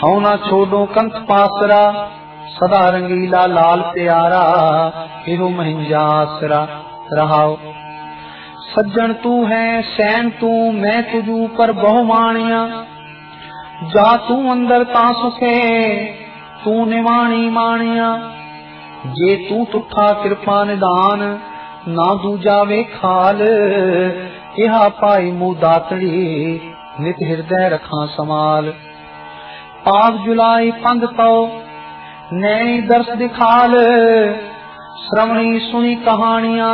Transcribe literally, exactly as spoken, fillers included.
ਹਉ ਨਾ ਛੋਡੋ ਕੰਥ ਪਾਸਰਾ, ਸਦਾ ਰੰਗੀਲਾ ਲਾਲ ਪਿਆਰਾ, ਇਹੋ ਮਹਿੰਜਾ ਆਸਰਾ। ਰਹਾਉ ਸੱਜਣ ਤੂੰ ਹੈ ਸੈਨ ਤੂੰ, ਮੈਂ ਤੁਝੂ ਪਰ ਬਹੁ ਮਾਣਿਆ, ਜਾ ਤੂੰ ਅੰਦਰ ਤਾਂ ਸੁਖੇ, ਤੂੰ ਨਿਵਾਣੀ ਮਾਣਿਆ। ਜੇ ਤੂੰ ਤੁਠਾ ਕਿਰਪਾ ਨਿਦਾਨ, ਨਾ ਦੂਜਾ ਵੇਖਾਲ, ਇਹਾ ਪਾਈ ਮੂੰ ਦਾਤੜੀ, ਨਿਤ ਹਿਰਦੈ ਰਖਾਂ ਸਮਾਲ। ਪਾਗ ਜੁਲਾਈ ਪੰਧ ਤਉ, ਨੈਣੀ ਦਰਸ ਦਿਖਾਲ, ਸ਼੍ਰਵਣੀ ਸੁਣੀ ਕਹਾਣੀਆਂ,